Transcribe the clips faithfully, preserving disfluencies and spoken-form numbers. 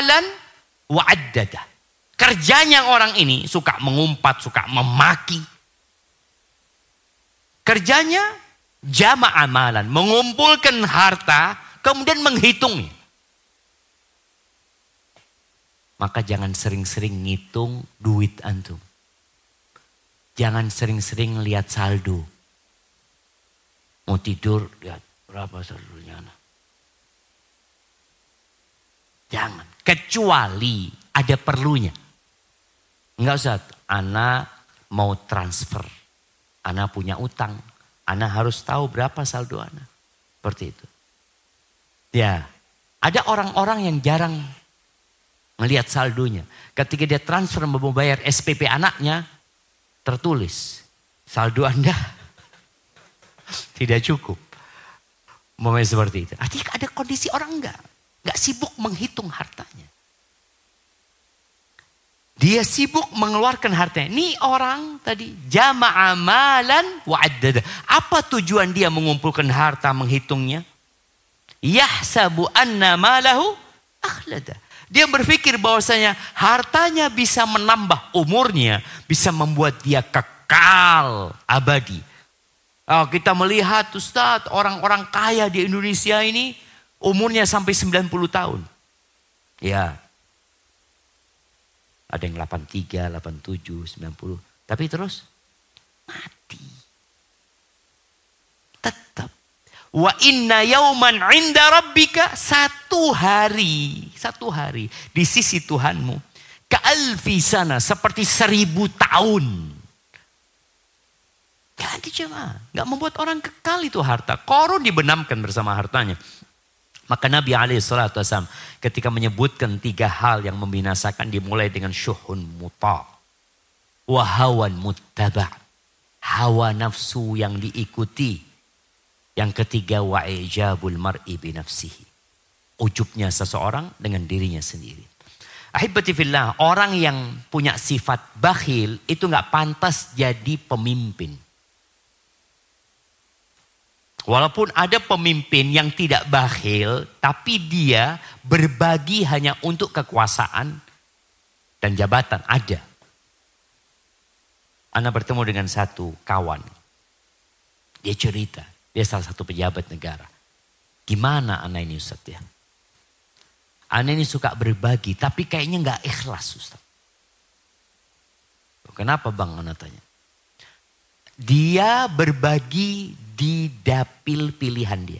malan wa'addada. Kerjanya orang ini suka mengumpat, suka memaki. Kerjanya jama'a malan, mengumpulkan harta, kemudian menghitungnya. Maka jangan sering-sering ngitung duit antum. Jangan sering-sering lihat saldo. Mau tidur, lihat berapa saldonya. Jangan. Kecuali ada perlunya. Enggak usah. Ana mau transfer. Ana punya utang. Ana harus tahu berapa saldo ana. Seperti itu. Ya. Ada orang-orang yang jarang melihat saldonya. Ketika dia transfer mau bayar S P P anaknya, tertulis saldo Anda tidak cukup. Momen seperti itu. Artinya ada kondisi orang enggak. Enggak sibuk menghitung hartanya. Dia sibuk mengeluarkan hartanya. Ini orang tadi jama'a malan wa'addada. Apa tujuan dia mengumpulkan harta, menghitungnya? Yahsabu anna malahu akhlada. Dia berpikir bahwasanya hartanya bisa menambah umurnya, bisa membuat dia kekal abadi. Oh, kita melihat Ustaz, orang-orang kaya di Indonesia ini umurnya sampai sembilan puluh tahun. Ya. Ada yang delapan puluh tiga, delapan puluh tujuh, sembilan puluh. Tapi terus mati. Tetap. Wa inna yauman inda rabbika, satu hari, satu hari di sisi Tuhanmu, ka'alfi sana, seperti seribu tahun. Ganti jemaah, nggak membuat orang kekal itu harta. Korun dibenamkan bersama hartanya. Maka Nabi alaihi salatu wasallam ketika menyebutkan tiga hal yang membinasakan, dimulai dengan syuhun muta' wa hawan muttaba', hawa nafsu yang diikuti. Yang ketiga wa ijabul mar'i bi nafsihi, ujubnya seseorang dengan dirinya sendiri. Ahibati fillah, orang yang punya sifat bakhil itu nggak pantas jadi pemimpin. Walaupun ada pemimpin yang tidak bakhil, tapi dia berbagi hanya untuk kekuasaan dan jabatan. Ada. Ana bertemu dengan satu kawan. Dia cerita. Dia salah satu pejabat negara. Gimana anak ini Ustaz ya? Anak ini suka berbagi tapi kayaknya gak ikhlas Ustaz. Kenapa bang anak tanya? Dia berbagi di dapil pilihan dia.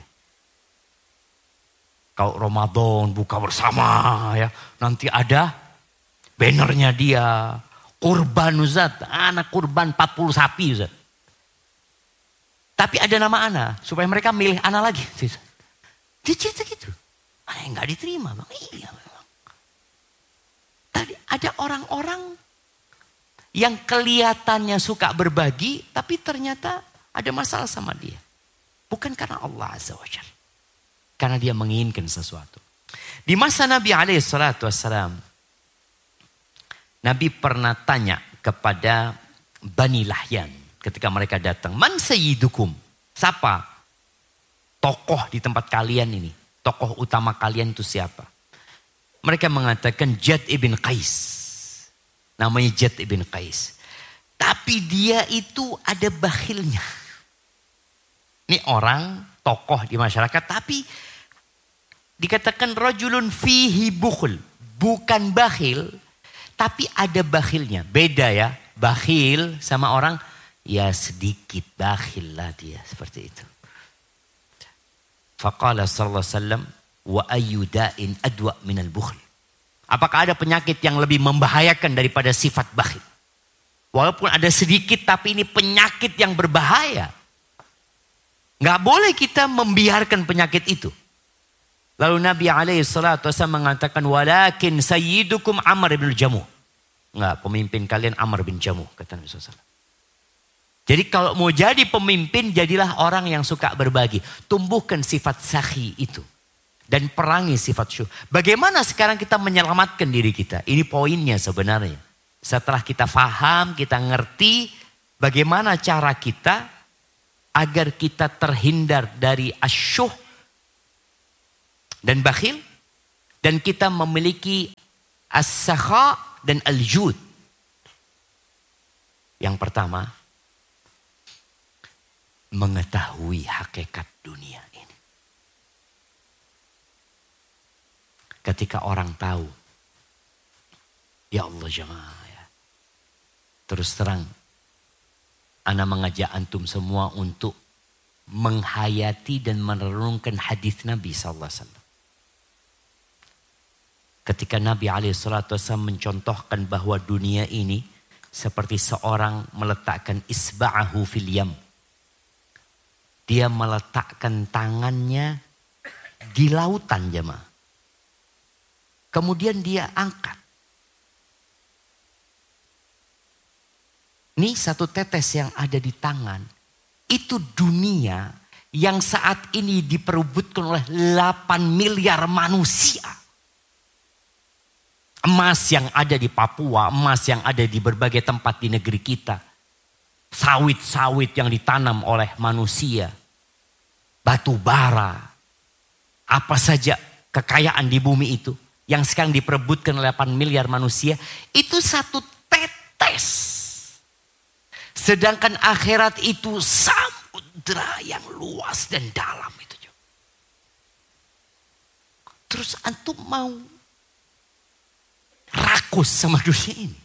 Kalau Ramadan buka bersama ya. Nanti ada bannernya dia. Kurban Ustaz. Anak kurban empat puluh sapi Ustaz. Tapi ada nama ana, supaya mereka milih ana lagi. Dia cerita gitu. Ana yang gak diterima bang. Iya memang. Tadi ada orang-orang yang kelihatannya suka berbagi, tapi ternyata ada masalah sama dia. Bukan karena Allah Azza wa Jalla. Karena dia menginginkan sesuatu. Di masa Nabi alaihi salatu wassalam, Nabi pernah tanya kepada Bani Lahyan. Ketika mereka datang, man sayyidukum? Siapa tokoh di tempat kalian ini? Tokoh utama kalian itu siapa? Mereka mengatakan Jad ibn Qais. Namanya Jad ibn Qais. Tapi dia itu ada bakhilnya. Ini orang tokoh di masyarakat, tapi dikatakan rajulun fihi bukhul. Bukan bakhil, tapi ada bakhilnya. Beda ya, bakhil sama orang ya sedikit bakhil lah dia, seperti itu. Faqala sallallahu alaihi wasallam wa ayyu da'in adwa minal bukhl. Apakah ada penyakit yang lebih membahayakan daripada sifat bakhil? Walaupun ada sedikit tapi ini penyakit yang berbahaya. Nggak boleh kita membiarkan penyakit itu. Lalu Nabi alaihi salatu wasallam mengatakan walakin sayyidukum Amr bin Jamuh. Enggak, pemimpin kalian Amr bin Jamuh, kata Nabi sallallahu alaihi wasallam. Jadi kalau mau jadi pemimpin, jadilah orang yang suka berbagi. Tumbuhkan sifat sakhi itu. Dan perangi sifat syuh. Bagaimana sekarang kita menyelamatkan diri kita? Ini poinnya sebenarnya. Setelah kita faham, kita ngerti bagaimana cara kita agar kita terhindar dari asyuh dan bakhil. Dan kita memiliki as-sakha dan al-jud. Yang pertama, mengetahui hakikat dunia ini. Ketika orang tahu, ya Allah jemaah ya. Terus terang, ana mengajak antum semua untuk menghayati dan merenungkan hadis Nabi sallallahu alaihi wasallam. Ketika Nabi alaihi wasallam mencontohkan bahwa dunia ini seperti seorang meletakkan isba'ahu fil yam. Dia meletakkan tangannya di lautan jemaah. Kemudian dia angkat. Ini satu tetes yang ada di tangan. Itu dunia yang saat ini diperebutkan oleh delapan miliar manusia. Emas yang ada di Papua, emas yang ada di berbagai tempat di negeri kita. Sawit-sawit yang ditanam oleh manusia. Batu bara. Apa saja kekayaan di bumi itu. Yang sekarang diperebutkan oleh delapan miliar manusia. Itu satu tetes. Sedangkan akhirat itu samudra yang luas dan dalam itu. Terus antum mau rakus sama dunia ini.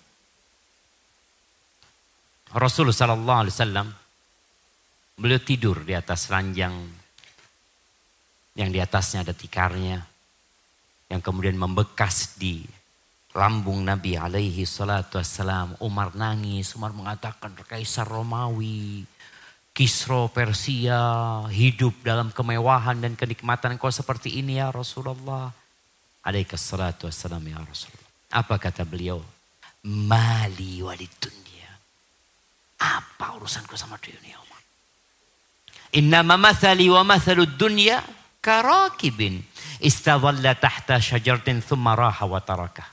Rasulullah sallallahu alaihi wasallam beliau tidur di atas ranjang yang di atasnya ada tikarnya yang kemudian membekas di lambung Nabi alaihi salatu wassalam. Umar nangis, Umar mengatakan Kaisar Romawi, Kisra Persia hidup dalam kemewahan dan kenikmatan kau seperti ini ya Rasulullah. Alaihi salatu wassalam ya Rasulullah. Apa kata beliau? Mali walid dunia. Apa urusanku sama dunia? Innama mathali wa mathalud dunya karakibin istadhalla tahta syajaratin thumma raha wa tarakah.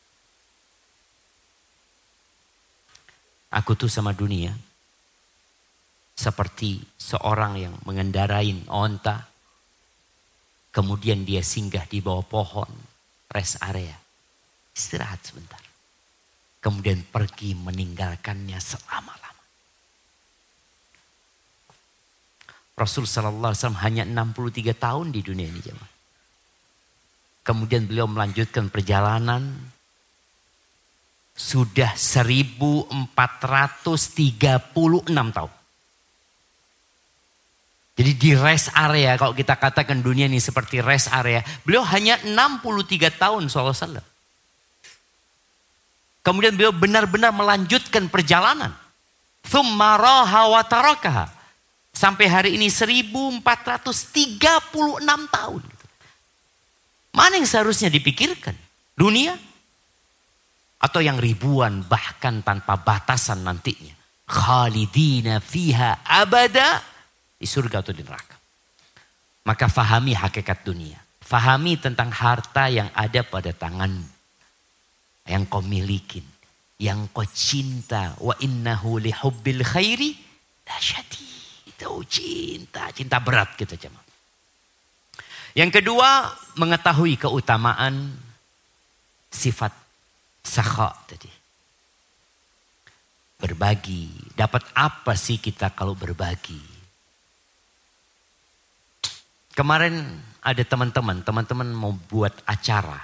Aku tuh sama dunia seperti seorang yang mengendarai onta, kemudian dia singgah di bawah pohon, rest area, istirahat sebentar, kemudian pergi meninggalkannya selama-lama. Rasul sallallahu alaihi wasallam hanya enam puluh tiga tahun di dunia ini jemaah. Kemudian beliau melanjutkan perjalanan sudah seribu empat ratus tiga puluh enam tahun. Jadi di rest area, kalau kita katakan dunia ini seperti rest area, beliau hanya enam puluh tiga tahun sallallahu alaihi wasallam. Kemudian beliau benar-benar melanjutkan perjalanan. Tsumma raha wa tarakaha. Sampai hari ini seribu empat ratus tiga puluh enam tahun. Mana yang seharusnya dipikirkan? Dunia? Atau yang ribuan bahkan tanpa batasan nantinya. Khalidina fiha abada. Di surga atau di neraka. Maka fahami hakikat dunia. Fahami tentang harta yang ada pada tanganmu. Yang kau milikin. Yang kau cinta. Wa innahu lihubbil khairi lasyadid. Itu cinta. Cinta berat kita jemaah. Yang kedua, mengetahui keutamaan sifat sakha tadi. Berbagi. Dapat apa sih kita kalau berbagi? Kemarin ada teman-teman. Teman-teman mau buat acara.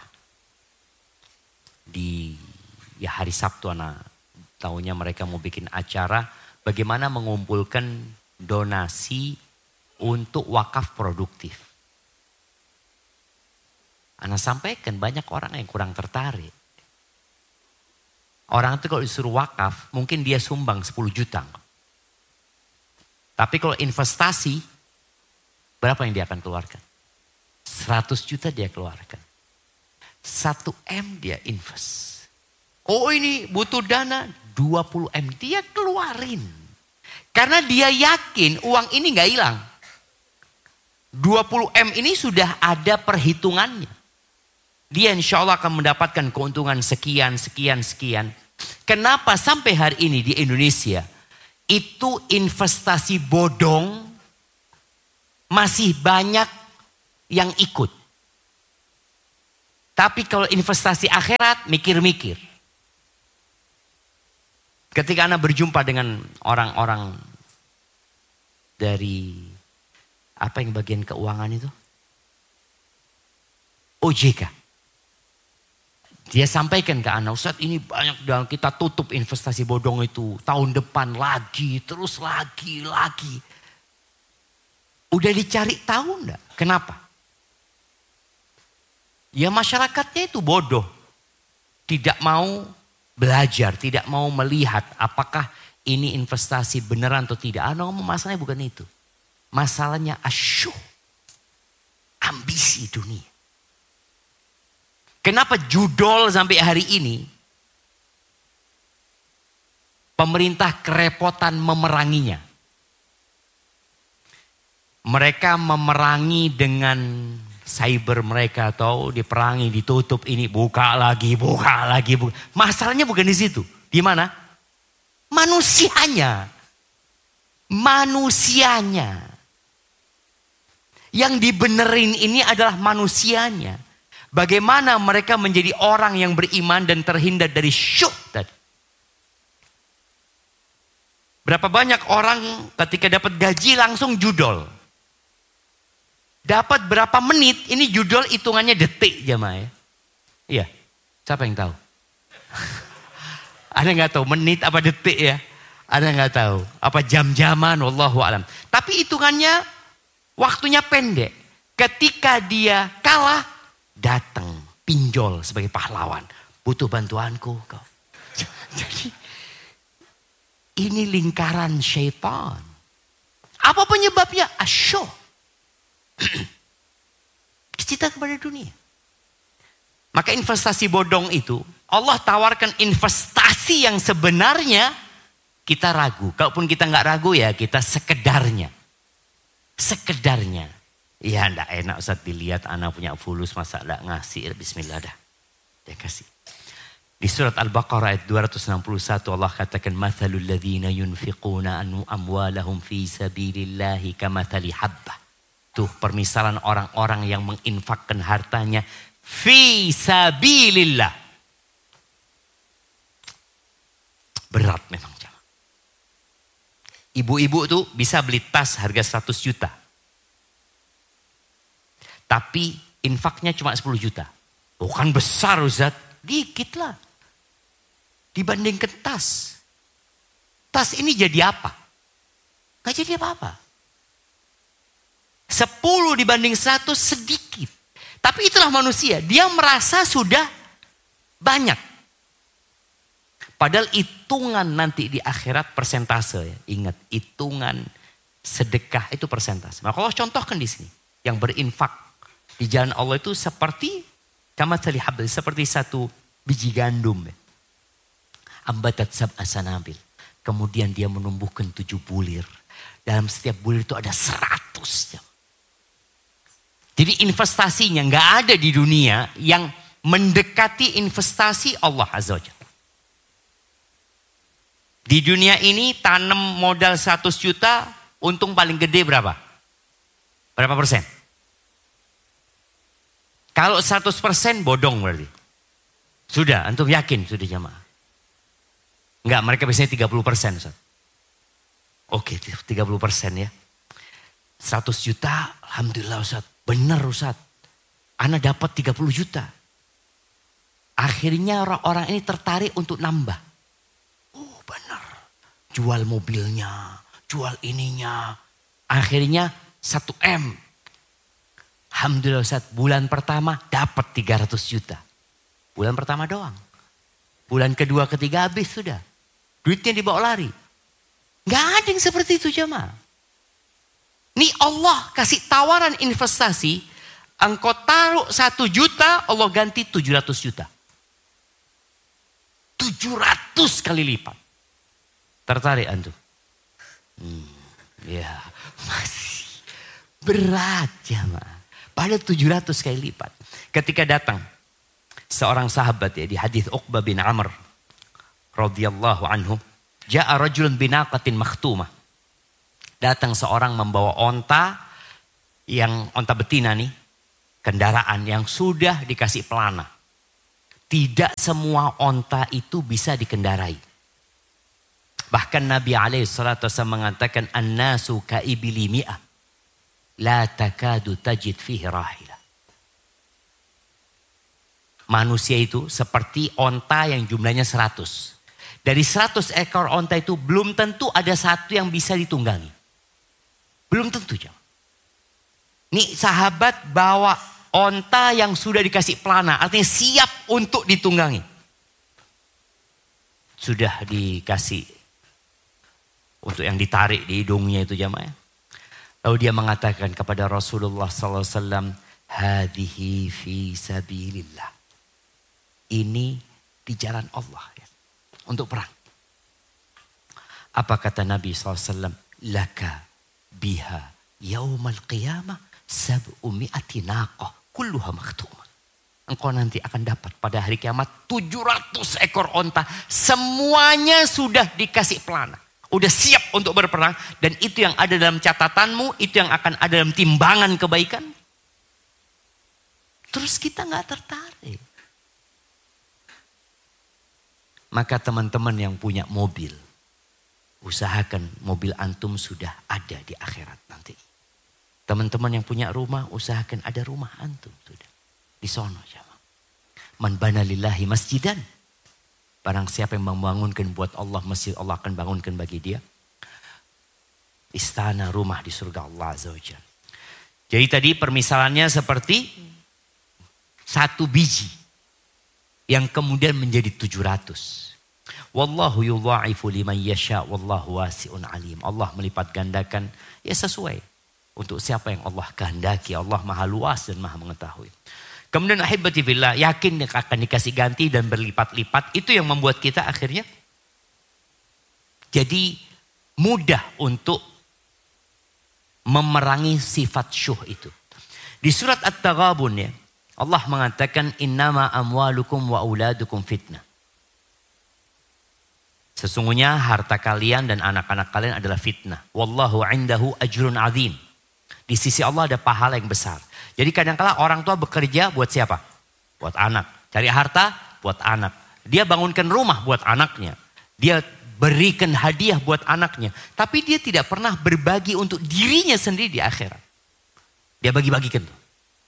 Di ya hari Sabtu anak. Tahunya mereka mau bikin acara. Bagaimana mengumpulkan donasi untuk wakaf produktif. Ana sampaikan banyak orang yang kurang tertarik. Orang itu kalau disuruh wakaf mungkin dia sumbang sepuluh juta. Tapi kalau investasi berapa yang dia akan keluarkan? seratus juta dia keluarkan. satu M dia invest. Oh ini butuh dana dua puluh M dia keluarin. Karena dia yakin uang ini gak hilang. dua puluh M ini sudah ada perhitungannya. Dia insya Allah akan mendapatkan keuntungan sekian, sekian, sekian. Kenapa sampai hari ini di Indonesia itu investasi bodong masih banyak yang ikut. Tapi kalau investasi akhirat, mikir-mikir. Ketika Anda berjumpa dengan orang-orang dari, apa yang bagian keuangan itu? O J K. Dia sampaikan ke Anda, Ustaz ini banyak dan kita tutup investasi bodong itu. Tahun depan lagi, terus lagi, lagi. Udah dicari tahu enggak? Kenapa? Ya masyarakatnya itu bodoh. Tidak mau belajar, tidak mau melihat apakah ini investasi beneran atau tidak. Anda ngomong masalahnya bukan itu. Masalahnya asyuh. Ambisi dunia. Kenapa judul sampai hari ini pemerintah kerepotan memeranginya? Mereka memerangi dengan cyber mereka atau diperangi, ditutup ini, buka lagi, buka lagi. Buka. Masalahnya bukan di situ. Di mana? Manusianya. Manusianya. Yang dibenerin ini adalah manusianya. Bagaimana mereka menjadi orang yang beriman dan terhindar dari syuk tadi. Berapa banyak orang ketika dapat gaji langsung judol. Dapat berapa menit, ini judol hitungannya detik jamaah ya. Iya, siapa yang tahu? Ada nggak tahu menit apa detik ya? Ada nggak tahu? Apa jam-jaman? Wallahu alam. Tapi hitungannya waktunya pendek. Ketika dia kalah, datang pinjol sebagai pahlawan. Butuh bantuanku kau. Jadi ini lingkaran syaitan. Apa penyebabnya? Asyuh. Cinta kepada dunia. Maka investasi bodong itu, Allah tawarkan investasi yang sebenarnya kita ragu. Kalaupun kita nggak ragu ya kita sekedarnya. Sekedarnya. Ya enggak enak Ustaz dilihat anak punya fulus masa enggak ngasih. Bismillah dah. Dia kasih. Di surat Al-Baqarah ayat dua ratus enam puluh satu Allah katakan mathalul ladzina yunfiquna amwalahum fi sabilillahi kamathali habbah. Tuh permisalan orang-orang yang menginfakkan hartanya fi sabilillah. Berat memang jemaah. Ibu-ibu tuh bisa beli tas harga seratus juta. Tapi infaknya cuma sepuluh juta. Bukan besar Ustaz, dikit lah. Dibandingkan tas. Tas ini jadi apa? Gak jadi apa-apa. sepuluh dibanding seratus sedikit. Tapi itulah manusia. Dia merasa sudah banyak. Padahal hitungan nanti di akhirat persentase. Ya. Ingat, hitungan sedekah itu persentase. Maka Allah contohkan di sini. Yang berinfak di jalan Allah itu seperti kamathali habl, seperti satu biji gandum. Ya. Ambatat sab'a sanabil. Kemudian dia menumbuhkan tujuh bulir. Dalam setiap bulir itu ada seratus. Ya. Jadi investasinya nggak ada di dunia yang mendekati investasi Allah Azza wa Jalla. Di dunia ini tanam modal seratus juta, untung paling gede berapa? Berapa persen? Kalau seratus persen bodong berarti. Sudah, antum yakin sudah jamaah. Enggak, mereka biasanya tiga puluh persen. Ustaz. Oke, tiga puluh persen ya. seratus juta, alhamdulillah Ustaz. Benar Ustaz. Ana dapat tiga puluh juta. Akhirnya orang-orang ini tertarik untuk nambah. Oh benar. Jual mobilnya, jual ininya. Akhirnya satu M. Alhamdulillah Ustaz, bulan pertama dapat tiga ratus juta. Bulan pertama doang. Bulan kedua, ketiga habis sudah. Duitnya dibawa lari. Gak ada yang seperti itu jemaah. Nih Allah kasih tawaran investasi. Engkau taruh satu juta, Allah ganti tujuh ratus juta. tujuh ratus kali lipat. Tertarik antum? Hmm, ya masih berat jemaah. Padahal tujuh ratus kali lipat. Ketika datang seorang sahabat ya di hadis Uqbah bin Amr radhiyallahu anhu, ja'a rajulun binaqatin makhtumah. Datang seorang membawa onta yang onta betina nih kendaraan yang sudah dikasih pelana. Tidak semua onta itu bisa dikendarai. Bahkan Nabi alaihi salatu wasallam mengatakan an-nasu ka'ibili mi'ah la takadu tajid fihi rahila. Manusia itu seperti onta yang jumlahnya seratus. Dari seratus ekor onta itu belum tentu ada satu yang bisa ditunggangi. Belum tentu. Nih sahabat bawa onta yang sudah dikasih pelana. Artinya siap untuk ditunggangi. Sudah dikasih untuk yang ditarik di hidungnya itu jamaah. Lalu dia mengatakan kepada Rasulullah sallallahu alaihi wasallam, "Hadhihi fi sabilillah." Ini di jalan Allah ya, untuk perang. Apa kata Nabi sallallahu alaihi wasallam? Laka biha yaumal qiyamah sab'u mi'ati naqah kulluha maktumah. Engkau nanti akan dapat pada hari kiamat tujuh ratus ekor onta. Semuanya sudah dikasih pelana. Udah siap untuk berperang. Dan itu yang ada dalam catatanmu. Itu yang akan ada dalam timbangan kebaikan. Terus kita gak tertarik. Maka teman-teman yang punya mobil. Usahakan mobil antum sudah ada di akhirat nanti. Teman-teman yang punya rumah. Usahakan ada rumah antum sudah. Di sono. Man bana lillahi masjidan. Barang siapa yang membangunkan buat Allah masjid, Allah akan bangunkan bagi dia istana rumah di surga Allah Azza wa Jalla. Jadi tadi permisalannya seperti satu biji yang kemudian menjadi tujuh ratus. Wallahu yudha'ifu liman yasha wallahu wasi'un alim. Allah melipat gandakan ya sesuai untuk siapa yang Allah kehendaki. Allah maha luas dan maha mengetahui. Kemudian ahibati fillah, yakin akan dikasih ganti dan berlipat-lipat. Itu yang membuat kita akhirnya jadi mudah untuk memerangi sifat syuh itu. Di surat At-Taghabun ya, Allah mengatakan innama amwalukum wa auladukum fitnah. Sesungguhnya harta kalian dan anak-anak kalian adalah fitnah. Wallahu indahu ajrun azim. Di sisi Allah ada pahala yang besar. Jadi kadang-kala orang tua bekerja buat siapa? Buat anak. Cari harta buat anak. Dia bangunkan rumah buat anaknya. Dia berikan hadiah buat anaknya. Tapi dia tidak pernah berbagi untuk dirinya sendiri di akhirat. Dia bagi-bagikan tuh.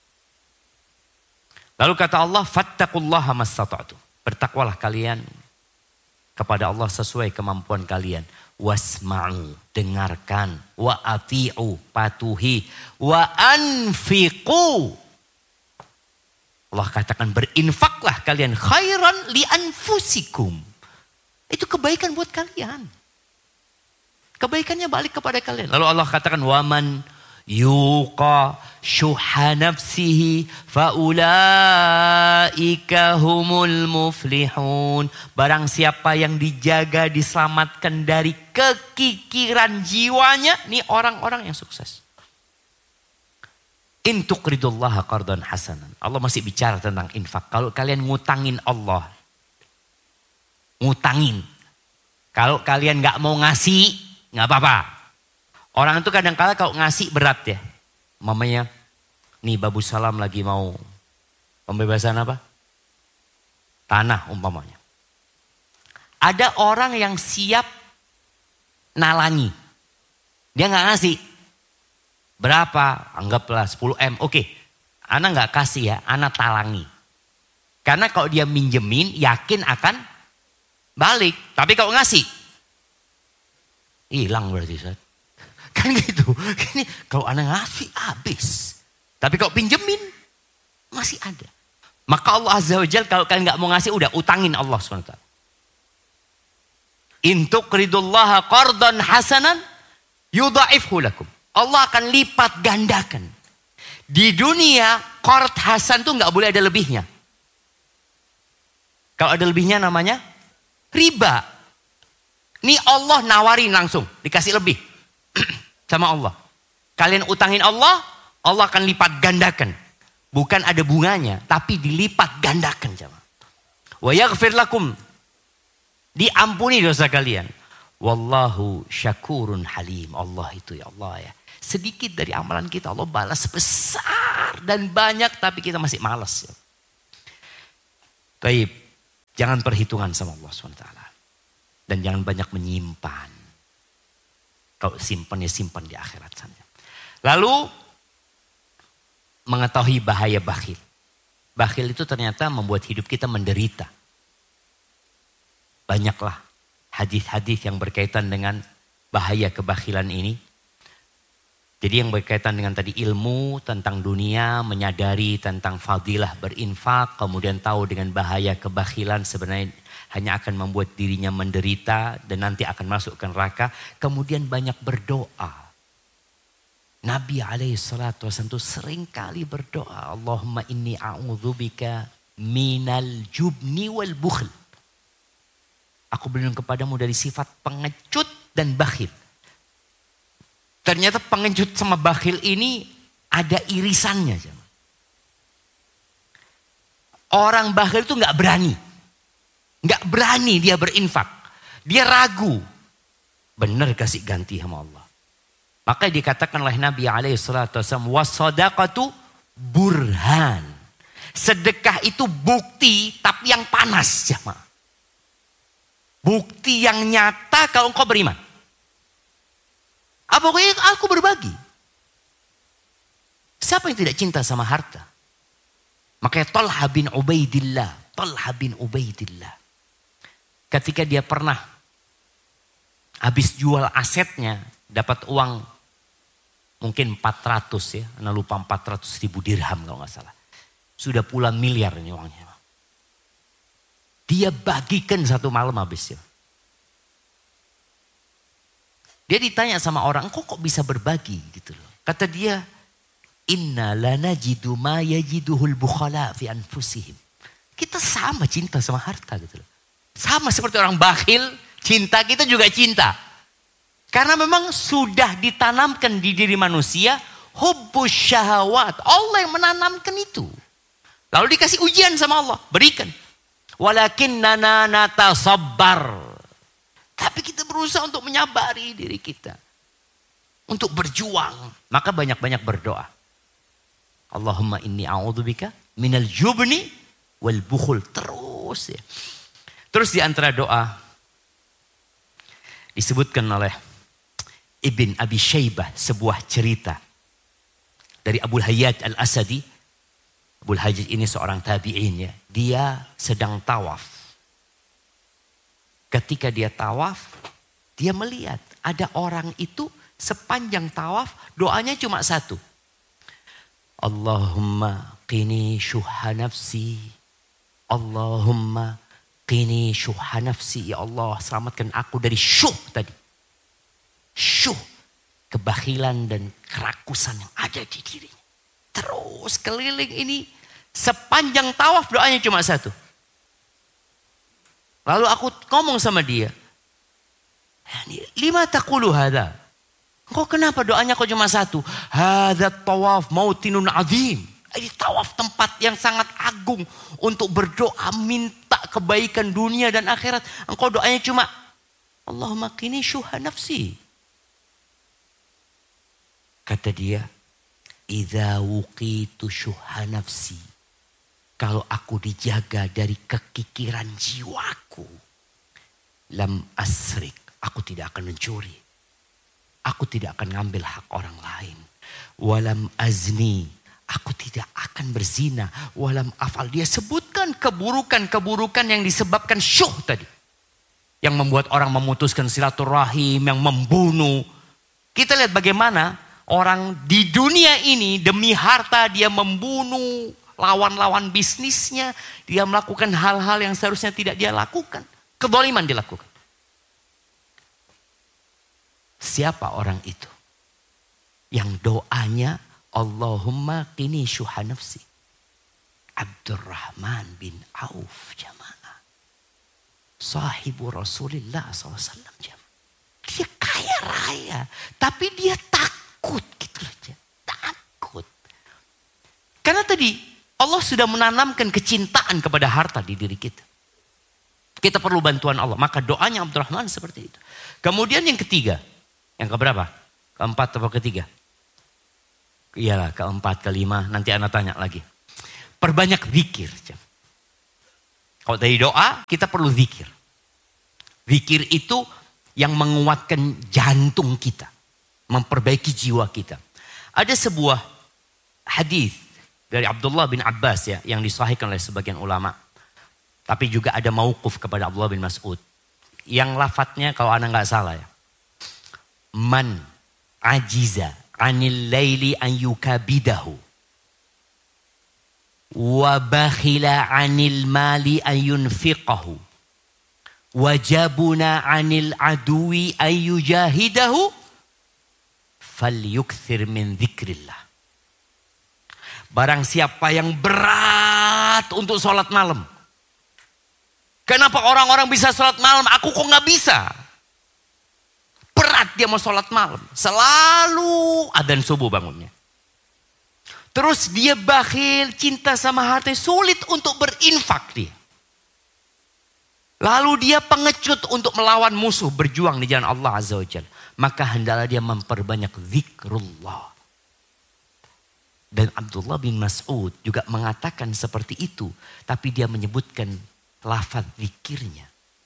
Lalu kata Allah, fattaqullaha mastata'tu. Bertakwalah kalian kepada Allah sesuai kemampuan kalian. Wasma'u, dengarkan. Wa ati'u, patuhi. Wa anfiqu. Allah katakan berinfaklah kalian. Khairan li anfusikum. Itu kebaikan buat kalian. Kebaikannya balik kepada kalian. Lalu Allah katakan waman yuqa syuha nafsihi faulaika humul muflihun. Barang siapa yang dijaga, diselamatkan dari kekikiran jiwanya, nih orang-orang yang sukses. In tuqridullaha qardan hasanan. Allah masih bicara tentang infak. Kalau kalian ngutangin Allah, ngutangin. Kalau kalian gak mau ngasih, gak apa-apa. Orang itu kadang-kadang kalau ngasih berat ya. Mamanya, nih Babu Salam lagi mau pembebasan apa? Tanah umpamanya. Ada orang yang siap nalangi. Dia gak ngasih. Berapa? Anggaplah sepuluh M. Oke, Ana gak kasih ya, Ana talangi. Karena kalau dia minjemin, yakin akan balik. Tapi kalau ngasih, hilang berarti Ustaz. Kan gitu. Ini kalau Ana ngasih habis. Tapi kalau pinjemin masih ada. Maka Allah Azza wa Jalla kalau kalian nggak mau ngasih udah utangin Allah subhanahu wa taala. In tuqridullaha qardan hasanan yudha'ifhu lakum. Allah akan lipat gandakan. Di dunia qard hasan tuh nggak boleh ada lebihnya. Kalau ada lebihnya namanya riba. Ini Allah nawarin langsung dikasih lebih. Sama Allah. Kalian utangin Allah, Allah akan lipat gandakan. Bukan ada bunganya, tapi dilipat gandakan. Wa yaghfir lakum. Diampuni dosa kalian. Wallahu syakurun halim. Allah itu ya Allah ya. Sedikit dari amalan kita Allah balas besar dan banyak, tapi kita masih malas. Ya. Baik, jangan perhitungan sama Allah subhanahu wa taala. Dan jangan banyak menyimpan. Kalau simpan ya simpan di akhirat sana. Lalu mengetahui bahaya bakhil. Bakhil itu ternyata membuat hidup kita menderita. Banyaklah hadis-hadis yang berkaitan dengan bahaya kebakhilan ini. Jadi yang berkaitan dengan tadi ilmu tentang dunia, menyadari tentang fadilah berinfak, kemudian tahu dengan bahaya kebakhilan sebenarnya hanya akan membuat dirinya menderita dan nanti akan masuk ke neraka. Kemudian banyak berdoa. Nabi alaihi salatu wasallam itu sering kali berdoa. Allahumma inni a'udzubika minal jubni wal bukhl. Aku berlindung kepadamu dari sifat pengecut dan bakhil. Ternyata pengecut sama bakhil ini ada irisannya. Orang bakhil itu gak berani. Gak berani dia berinfak. Dia ragu. Benar kasih ganti sama Allah. Maka dikatakan oleh Nabi alaihi salatu wasallam, wasadaqatu burhan. Sedekah itu bukti tapi yang panas jemaah. Bukti yang nyata kalau engkau beriman. Apa pokoknya aku berbagi. Siapa yang tidak cinta sama harta? Makanya Talha bin Ubaidillah. Talha bin Ubaidillah. Ketika dia pernah habis jual asetnya. Dapat uang mungkin empat ratus ya. Anda lupa empat ratus ribu dirham kalau nggak salah. Sudah puluhan miliar ini uangnya. Dia bagikan satu malam habis ya. Dia ditanya sama orang, kok kok bisa berbagi gitu loh. Kata dia, inna lanajidu ma yajiduhul bukhala fi anfusihim. Kita sama cinta sama harta gitu loh. Sama seperti orang bakhil, cinta kita juga cinta. Karena memang sudah ditanamkan di diri manusia hubbus syahawat. Allah yang menanamkan itu. Lalu dikasih ujian sama Allah, berikan. Walakinnana natasabbar. Tapi kita berusaha untuk menyabari diri kita. Untuk berjuang. Maka banyak-banyak berdoa. Allahumma inni a'udzubika minal jubni wal bukhul. Terus ya. Terus di antara doa disebutkan oleh Ibn Abi Syaibah sebuah cerita dari Abu Hayyaj Al-Asadi. Abu Hayyaj ini seorang tabi'in ya. Dia sedang tawaf. Ketika dia tawaf, dia melihat ada orang itu sepanjang tawaf doanya cuma satu. Allahumma qini syuha nafsi. Allahumma qini syuha nafsi. Ya Allah, selamatkan aku dari syuh tadi. Syuh, kebakhilan dan kerakusan yang ada di dirinya. Terus keliling ini sepanjang tawaf doanya cuma satu. Lalu aku ngomong sama dia, lima taqulu hadha. Kok kenapa doanya kok cuma satu? Hadha tawaf mautinun azim. Ini tawaf tempat yang sangat agung untuk berdoa minta kebaikan dunia dan akhirat. Engkau doanya cuma Allahumma qini syuha nafsi. Kata dia, idza wuqitu syuha nafsi. Kalau aku dijaga dari kekikiran jiwaku, lam asrik, aku tidak akan mencuri. Aku tidak akan ngambil hak orang lain. Walam azni, aku tidak akan berzina. Walam afal, dia sebutkan keburukan-keburukan yang disebabkan syuh tadi. Yang membuat orang memutuskan silaturahim, yang membunuh. Kita lihat bagaimana orang di dunia ini demi harta dia membunuh lawan-lawan bisnisnya. Dia melakukan hal-hal yang seharusnya tidak dia lakukan. Kezaliman dilakukan. Siapa orang itu? Yang doanya Allahumma qini syuha nafsi. Abdurrahman bin Auf jamaah. Sahibu Rasulullah shallallahu alaihi wasallam jamaah. Dia kaya raya. Tapi dia takut. Takut gitu aja. Takut. Karena tadi Allah sudah menanamkan kecintaan kepada harta di diri kita. Kita perlu bantuan Allah. Maka doanya Abdurrahman seperti itu. Kemudian yang ketiga. Yang keberapa? Keempat atau ketiga? Iyalah keempat, kelima. Nanti anak tanya lagi. Perbanyak zikir. Kalau dari doa kita perlu zikir. Zikir itu yang menguatkan jantung kita. Memperbaiki jiwa kita. Ada sebuah hadis dari Abdullah bin Abbas ya. Yang disahihkan oleh sebagian ulama. Tapi juga ada mauquf kepada Abdullah bin Mas'ud. Yang lafadznya kalau anak nggak salah ya. Man ajiza anil laili an yukabidahu. Wa bakhila anil mali an yunfiqahu. Wa jabuna anil aduwi an yujahidahu. Falyukthir min dzikrillah. Barang siapa yang berat untuk sholat malam. Kenapa orang-orang bisa sholat malam? Aku kok gak bisa? Berat dia mau sholat malam. Selalu adzan subuh bangunnya. Terus dia bakhil, cinta sama harta, sulit untuk berinfak dia. Lalu dia pengecut untuk melawan musuh, berjuang di jalan Allah Azza wa Jalla. Maka hendaklah dia memperbanyak zikrullah. Dan Abdullah bin Mas'ud juga mengatakan seperti itu. Tapi dia menyebutkan lafaz zikirnya.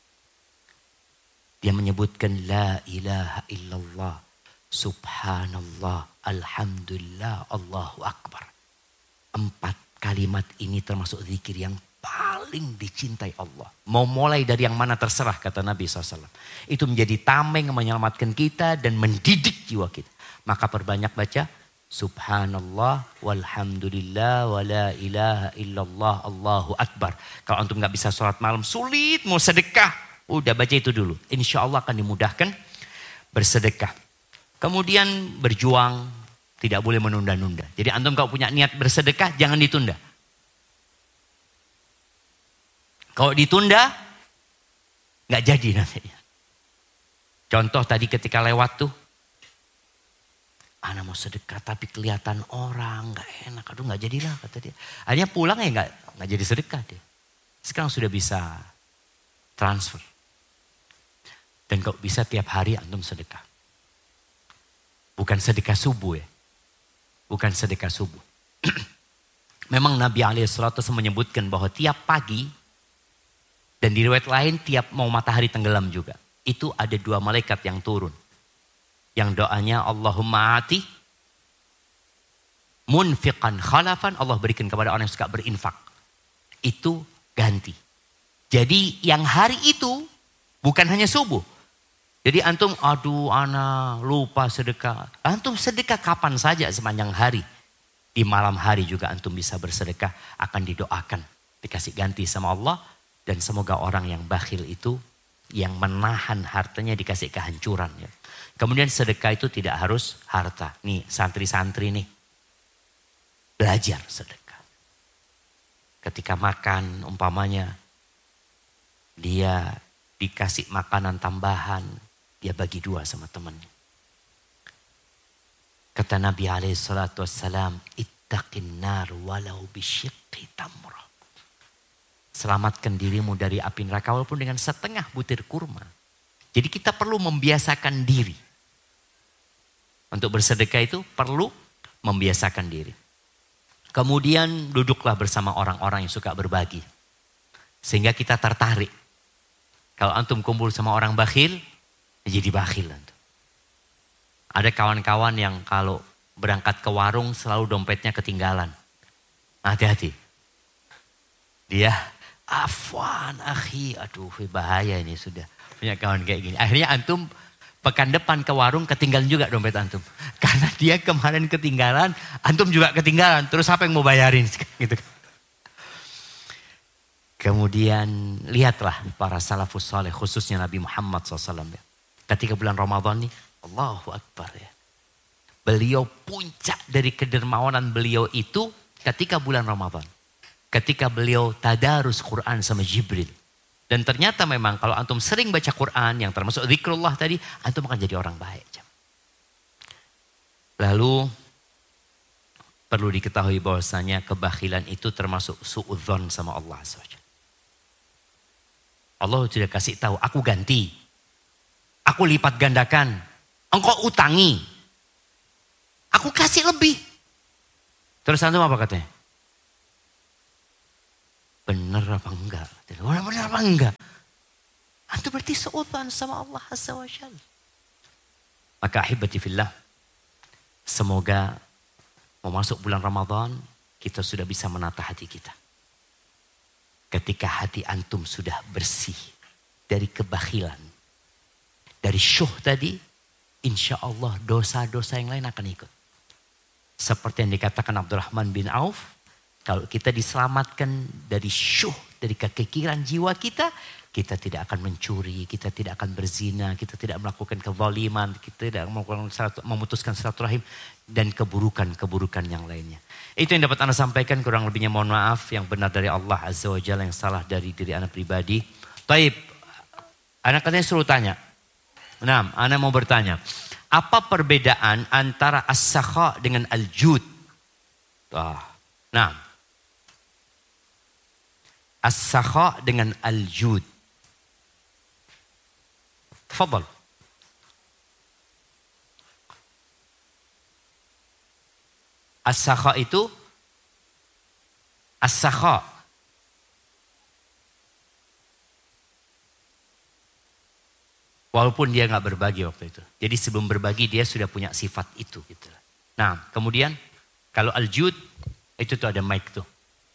Dia menyebutkan la ilaha illallah, subhanallah, alhamdulillah, Allahu akbar. Empat kalimat ini termasuk zikir yang paling dicintai Allah. Mau mulai dari yang mana terserah kata Nabi shallallahu alaihi wasallam. Itu menjadi tameng menyelamatkan kita dan mendidik jiwa kita. Maka perbanyak baca subhanallah walhamdulillah wa la ilaha illallah Allahu akbar. Kalau antum gak bisa sholat malam sulit mau sedekah. Udah baca itu dulu. Insya Allah akan dimudahkan bersedekah. Kemudian berjuang. Tidak boleh menunda-nunda. Jadi antum kalau punya niat bersedekah jangan ditunda. Kalau ditunda gak jadi nantinya. Contoh tadi ketika lewat tuh. Ana mau sedekah tapi kelihatan orang gak enak. Aduh gak jadilah kata dia. Akhirnya pulang ya gak, gak jadi sedekah dia. Sekarang sudah bisa transfer. Dan kalau bisa tiap hari antum sedekah. Bukan sedekah subuh ya. Bukan sedekah subuh. Memang Nabi alaihi salatu wasallam menyebutkan bahwa tiap pagi. Dan di riwayat lain tiap mau matahari tenggelam juga. Itu ada dua malaikat yang turun. Yang doanya Allahumma ati munfiqan khalafan. Allah berikan kepada orang yang suka berinfak. Itu ganti. Jadi yang hari itu bukan hanya subuh. Jadi antum aduh ana lupa sedekah. Antum sedekah kapan saja sepanjang hari. Di malam hari juga antum bisa bersedekah. Akan didoakan. Dikasih ganti sama Allah. Dan semoga orang yang bakhil itu. Yang menahan hartanya dikasih kehancuran ya. Kemudian sedekah itu tidak harus harta. Nih santri-santri nih. Belajar sedekah. Ketika makan umpamanya. Dia dikasih makanan tambahan. Dia bagi dua sama temannya. Kata Nabi alaihi salatu wassalam. Ittaqin nar walau bisyiqqi tamrah. Selamatkan dirimu dari api neraka walaupun dengan setengah butir kurma. Jadi kita perlu membiasakan diri. Untuk bersedekah itu perlu membiasakan diri. Kemudian duduklah bersama orang-orang yang suka berbagi. Sehingga kita tertarik. Kalau antum kumpul sama orang bakhil, jadi bakhil antum. Ada kawan-kawan yang kalau berangkat ke warung selalu dompetnya ketinggalan. Hati-hati. Dia, afwan akhi, aduh bahaya ini sudah. Punya kawan kayak gini. Akhirnya antum pekan depan ke warung ketinggalan juga dompet antum. Karena dia kemarin ketinggalan, antum juga ketinggalan. Terus apa yang mau bayarin? Gitu. Kemudian lihatlah para salafus saleh khususnya Nabi Muhammad shallallahu alaihi wasallam. Ketika bulan Ramadan nih, Allahu Akbar ya. Beliau puncak dari kedermawanan beliau itu ketika bulan Ramadan. Ketika beliau tadarus Quran sama Jibril. Dan ternyata memang kalau antum sering baca Quran yang termasuk zikrullah tadi, antum akan jadi orang baik. Lalu perlu diketahui bahwasanya kebakhilan itu termasuk suudzon sama Allah subhanahu wa taala. Allah sudah kasih tahu, aku ganti. Aku lipat gandakan. Engkau utangi. Aku kasih lebih. Terus antum apa katanya? Benar apa enggak? Benar apa enggak? Antum berarti seutuhan sama Allah Azza wa Jalla. Maka ahibati fillah, semoga mau masuk bulan Ramadan, kita sudah bisa menata hati kita. Ketika hati antum sudah bersih dari kebakhilan, dari syuh tadi, insya Allah dosa-dosa yang lain akan ikut. Seperti yang dikatakan Abdurrahman bin Auf, kalau kita diselamatkan dari syuh, dari kekikiran jiwa kita, kita tidak akan mencuri, kita tidak akan berzina, kita tidak melakukan kezaliman, kita tidak melakukan memutuskan silaturahim dan keburukan-keburukan yang lainnya. Itu yang dapat Anda sampaikan, kurang lebihnya mohon maaf, yang benar dari Allah Azza wa Jalla, yang salah dari diri Anda pribadi. Taib, Anda katanya suruh tanya. Nah, Anda mau bertanya, apa perbedaan antara as-sakha dengan al-jud? Nah, as-sakha dengan al-jud. Tafadhal. As-sakha itu, as-sakha. Walaupun dia nggak berbagi waktu itu. Jadi sebelum berbagi dia sudah punya sifat itu. Gitu. Nah kemudian kalau al-jud itu tuh ada mic tuh.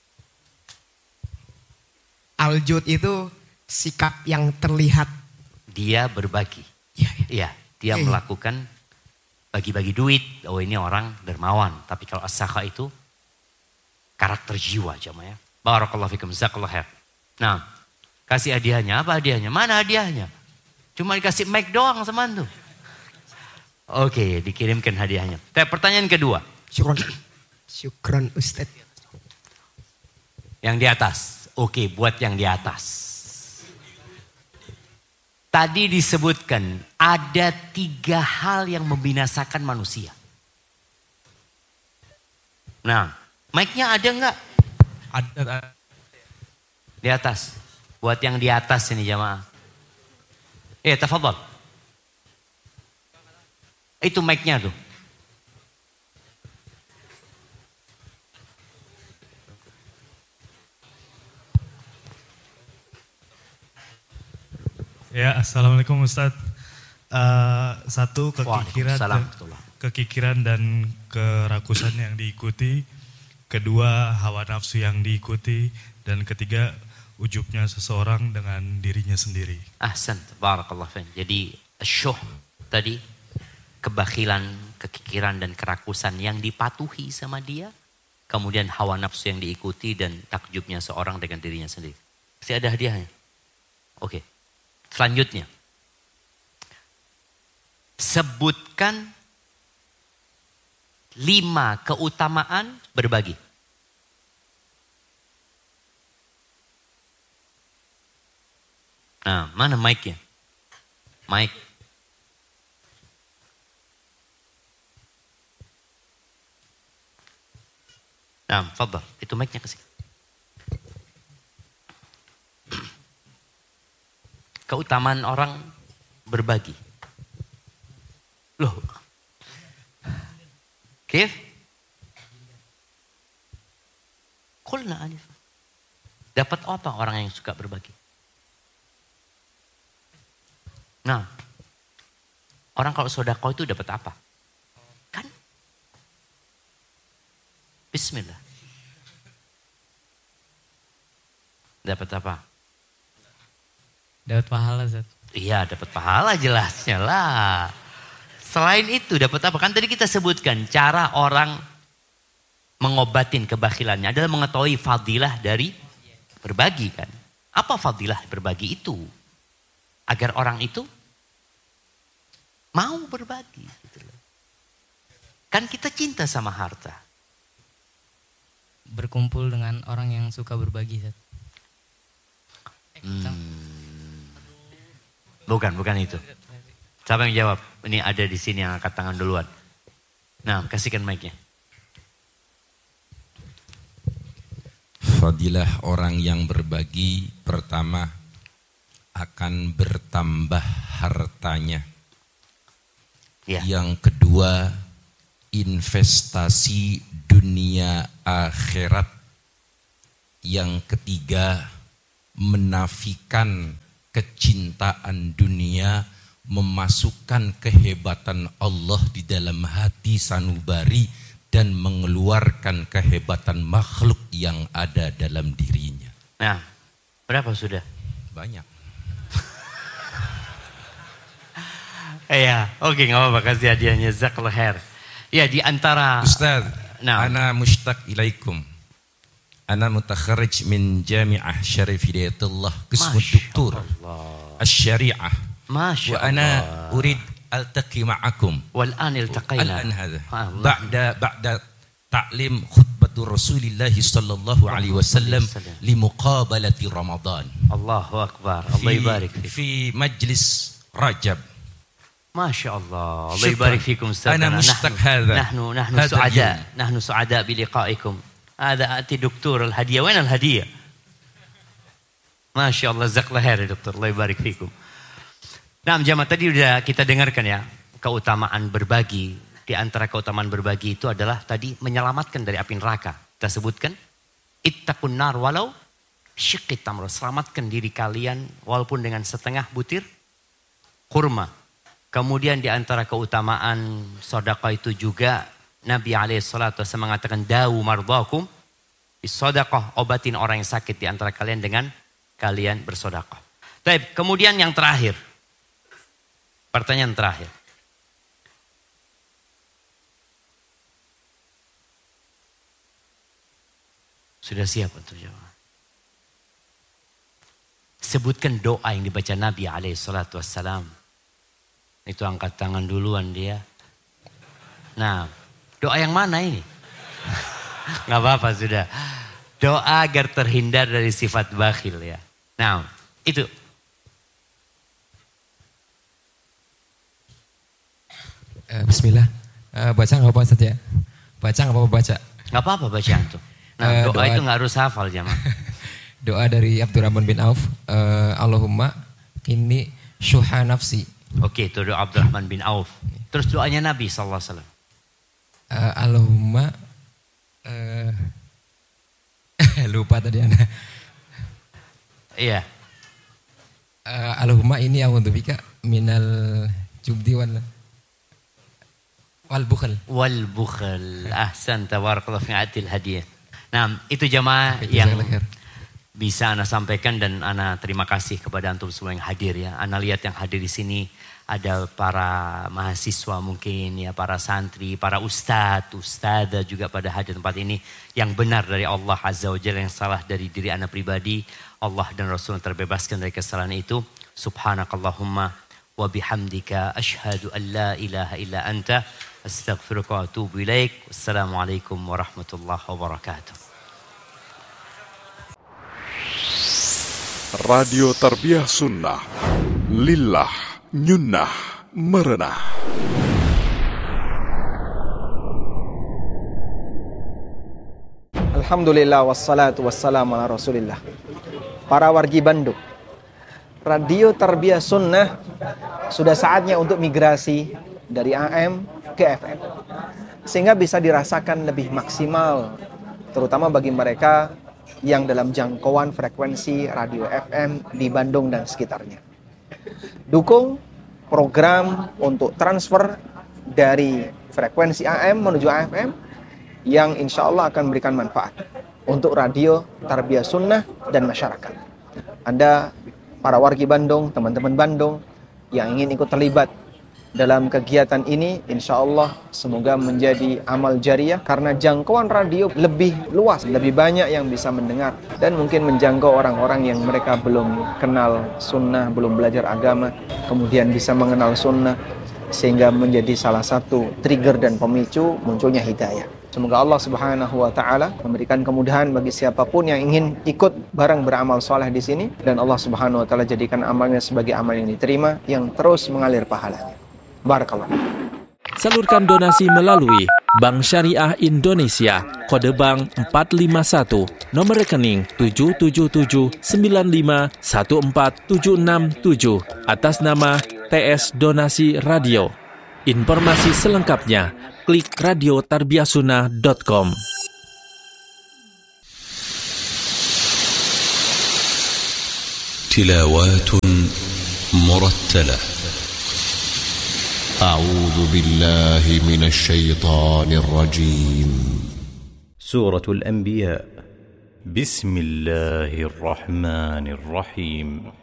Al-jud itu sikap yang terlihat. Dia berbagi. Iya, ya. Ya, dia ya, melakukan bagi-bagi duit. Oh ini orang dermawan. Tapi kalau as-sakha itu karakter jiwa jamaah ya. Barakallahu fikum, jazakallahu khair. Nah, kasih hadiahnya. Apa hadiahnya? Mana hadiahnya? Cuma dikasih mic doang sama antum. Oke, dikirimkan hadiahnya. Tapi pertanyaan kedua. Syukron. Syukron Ustaz. Yang di atas. Oke, buat yang di atas. Tadi disebutkan ada tiga hal yang membinasakan manusia. Nah, mic-nya ada enggak? Ada. Di atas. Buat yang di atas ini jamaah. Eh, tafadhal. Itu mic-nya tuh. Ya, assalamualaikum Ustadz. Uh, satu kekikiran, dan, kekikiran dan kerakusan yang diikuti. Kedua hawa nafsu yang diikuti. Dan ketiga ujubnya seseorang dengan dirinya sendiri. Ahsan, barakallah fiik. Jadi syuh tadi, kebakhilan, kekikiran dan kerakusan yang dipatuhi sama dia. Kemudian hawa nafsu yang diikuti dan takjubnya seorang dengan dirinya sendiri. Masih ada hadiahnya? Oke. Selanjutnya. Sebutkan lima keutamaan berbagi. Nah, mana mic-nya? Mic. Nah, fadhal. Itu mic-nya ke sini. Keutamaan orang berbagi. Loh. Kif? Qulna alif. Dapat apa orang yang suka berbagi? Nah, orang kalau sedekah itu dapat apa? Kan? Bismillah. Dapat apa? Dapat pahala, Zat. Iya, dapat pahala jelasnya lah. Selain itu dapat apa? Kan tadi kita sebutkan cara orang mengobatin kebakhilannya adalah mengetahui fadilah dari berbagi kan. Apa fadilah berbagi itu? Agar orang itu mau berbagi. Kan kita cinta sama harta. Berkumpul dengan orang yang suka berbagi, Zat. Hmm. Bukan, bukan itu. Siapa yang jawab? Ini ada di sini yang angkat tangan duluan. Nah, kasihkan mic-nya. Fadilah orang yang berbagi pertama, akan bertambah hartanya. Ya. Yang kedua, investasi dunia akhirat. Yang ketiga, menafikan kecintaan dunia, memasukkan kehebatan Allah di dalam hati sanubari dan mengeluarkan kehebatan makhluk yang ada dalam dirinya. Nah, berapa sudah? Banyak. Iya, oke, nggak apa-apa, kasih hadiahnya, jazakallahu khair. Ya, di antara Ustaz, nah. ana mushtaq ilaikum. Ana mutakharrij min Jami'ah Syarif Hidayatullah qism doktor asy-syari'ah. Masya Wa ana urid altaqi ma'akum. Wal an iltaqaina. Al-an hadha. Ba'da ba'da ta'lim khutbatur Rasulillah sallallahu alaihi wasallam li muqabalati Ramadan. Allahu akbar. Allah yubarik fik. Fi majlis Rajab. Masya Allah. Allah yubarik fikum Ustaz. Ana mushtaq hadha. Nahnu nahnu su'ada. Nahnu su'ada bi liqa'ikum. Ada ati doktor al-hadiah. Wain al-hadiah? Masya Allah, jazakallahu khair doktor. Allah yubarik fikum. Nah, jamaah, tadi sudah kita dengarkan ya, keutamaan berbagi. Di antara keutamaan berbagi itu adalah tadi menyelamatkan dari api neraka. Kita sebutkan, ittaqun nar walau syiqqit tamr. Selamatkan diri kalian walaupun dengan setengah butir kurma. Kemudian di antara keutamaan sedekah itu juga Nabi alaihi salatu wasallam mengatakan dawu mardakum bisedekah, obatin orang yang sakit di antara kalian dengan kalian bersedekah. Baik, kemudian yang terakhir. Pertanyaan terakhir. Sudah siap untuk jawab? Sebutkan doa yang dibaca Nabi alaihi salatu wassalam. Itu angkat tangan duluan dia. Nah, doa yang mana ini? Nggak apa-apa sudah. Doa agar terhindar dari sifat bakhil ya. Nah, itu. Uh, Bismillah. Uh, baca nggak apa-apa Ustaz ya? Baca nggak apa-apa baca? Nggak apa-apa baca tuh. Nah, uh, doa, doa itu nggak harus hafal jamaah. Doa dari Abdurrahman bin Auf. Uh, Allahumma kini syuha nafsi. Oke, itu doa Abdurrahman bin Auf. Terus doanya Nabi sallallahu alaihi wasallam. Uh, Allahumma uh, lupa tadi Anda. Iya. Uh, Allahumma ini a'udzubika minal jubdi wal wal bukhl. Wal bukhl. Ahsan, tabarakallah fi atil hadiah. Nah, itu jamaah yang bisa Ana sampaikan dan Ana terima kasih kepada antum semua yang hadir ya. Ana lihat yang hadir di sini ada para mahasiswa mungkin ya, para santri, para ustadz, ustadzah juga pada hadir tempat ini. Yang benar dari Allah Azza wa Jalla, yang salah dari diri Ana pribadi. Allah dan Rasul terbebaskan dari kesalahan itu. Subhanakallahumma wa bihamdika asyhadu an la ilaha illa anta astaghfiruka wa atubu ilaik. Wassalamualaikum warahmatullahi wabarakatuh. Radio Tarbiyah Sunnah, lillah, nyunnah, merenah. Alhamdulillah wassalatu wassalamu ala rasulillah. Para wargi Bandung, Radio Tarbiyah Sunnah sudah saatnya untuk migrasi dari A M ke F M, sehingga bisa dirasakan lebih maksimal, terutama bagi mereka yang dalam jangkauan frekuensi radio F M di Bandung dan sekitarnya. Dukung program untuk transfer dari frekuensi A M menuju A F M yang insya Allah akan memberikan manfaat untuk radio Tarbiyah Sunnah dan masyarakat. Anda, para wargi Bandung, teman-teman Bandung yang ingin ikut terlibat dalam kegiatan ini, insya Allah semoga menjadi amal jariah, karena jangkauan radio lebih luas, lebih banyak yang bisa mendengar, dan mungkin menjangkau orang-orang yang mereka belum kenal sunnah, belum belajar agama, kemudian bisa mengenal sunnah, sehingga menjadi salah satu trigger dan pemicu munculnya hidayah. Semoga Allah Subhanahu wa taala memberikan kemudahan bagi siapapun yang ingin ikut bareng beramal soleh di sini, dan Allah Subhanahu wa taala jadikan amalnya sebagai amal yang diterima, yang terus mengalir pahalanya. Barakallah. Salurkan donasi melalui Bank Syariah Indonesia, kode bank empat lima satu, nomor rekening tujuh tujuh tujuh sembilan lima satu empat tujuh enam tujuh, atas nama T S Donasi Radio. Informasi selengkapnya, klik radio tarbiyah sunnah dot com. تلاوات مرتلة. أعوذ بالله من الشيطان الرجيم. سورة الأنبياء. بسم الله الرحمن الرحيم.